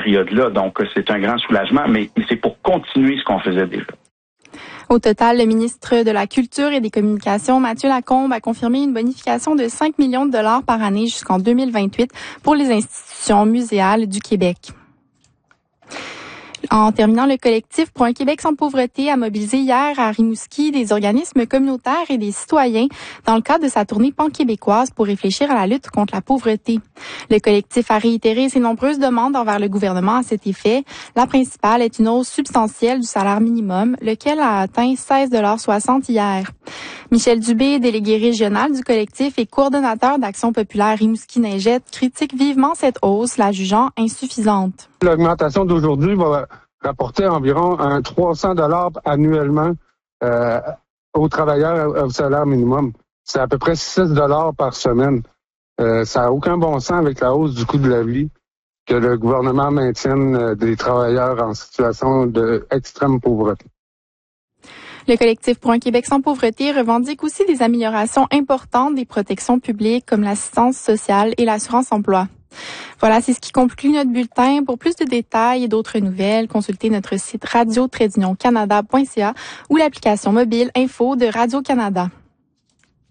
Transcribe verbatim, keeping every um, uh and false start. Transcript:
période-là. Donc, c'est un grand soulagement, mais c'est pour continuer ce qu'on faisait déjà. Au total, le ministre de la Culture et des Communications, Mathieu Lacombe, a confirmé une bonification de cinq millions de dollars par année jusqu'en deux mille vingt-huit pour les institutions muséales du Québec. En terminant, le collectif pour un Québec sans pauvreté a mobilisé hier à Rimouski des organismes communautaires et des citoyens dans le cadre de sa tournée pan-québécoise pour réfléchir à la lutte contre la pauvreté. Le collectif a réitéré ses nombreuses demandes envers le gouvernement à cet effet. La principale est une hausse substantielle du salaire minimum, lequel a atteint seize dollars soixante hier. Michel Dubé, délégué régional du collectif et coordonnateur d'Action populaire Rimouski-Neigette, critique vivement cette hausse, la jugeant insuffisante. L'augmentation d'aujourd'hui va rapporter environ un trois cents dollars annuellement euh, aux travailleurs au salaire minimum. C'est à peu près six dollars par semaine. Euh, ça n'a aucun bon sens avec la hausse du coût de la vie que le gouvernement maintienne euh, des travailleurs en situation d'extrême pauvreté. Le collectif pour un Québec sans pauvreté revendique aussi des améliorations importantes des protections publiques comme l'assistance sociale et l'assurance emploi. Voilà, c'est ce qui conclut notre bulletin. Pour plus de détails et d'autres nouvelles, consultez notre site radio tiret canada point c a ou l'application mobile Info de Radio-Canada.